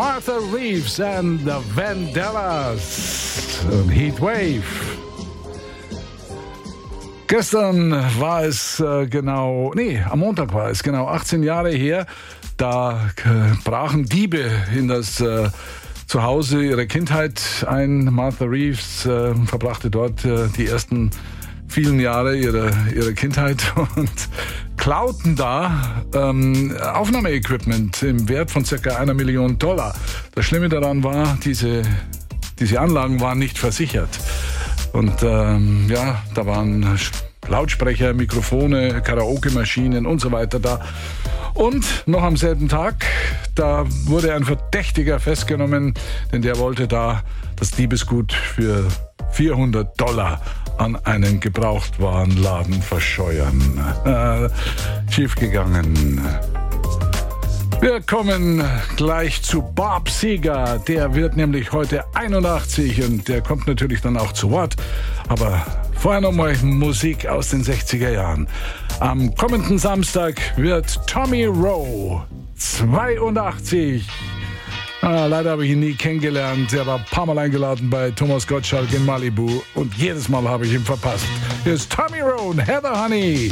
Martha Reeves and the Vandellas und Heatwave. Gestern war es am Montag war es genau 18 Jahre her, da brachen Diebe in das Zuhause ihrer Kindheit ein. Martha Reeves verbrachte dort die ersten vielen Jahre ihrer Kindheit und klauten da Aufnahmeequipment im Wert von ca. $1 Million. Das Schlimme daran war, diese Anlagen waren nicht versichert. Und da waren Lautsprecher, Mikrofone, Karaoke-Maschinen und so weiter da. Und noch am selben Tag, da wurde ein Verdächtiger festgenommen, denn der wollte da das Diebesgut für $400 an einen Gebrauchtwarenladen verscheuern. Schiefgegangen. Wir kommen gleich zu Bob Seger. Der wird nämlich heute 81 und der kommt natürlich dann auch zu Wort. Aber vorher nochmal Musik aus den 60er Jahren. Am kommenden Samstag wird Tommy Rowe 82. Leider habe ich ihn nie kennengelernt. Er war ein paar Mal eingeladen bei Thomas Gottschalk in Malibu und jedes Mal habe ich ihn verpasst. Hier ist Tommy Rowe, Heather Honey.